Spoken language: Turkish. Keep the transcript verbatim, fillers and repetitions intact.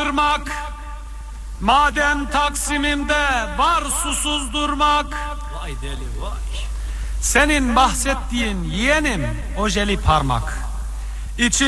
ırmak, maden Taksim'imde var susuz durmak. Vay deli vay. Senin bahsettiğin yeğenim ojeli parmak. İçim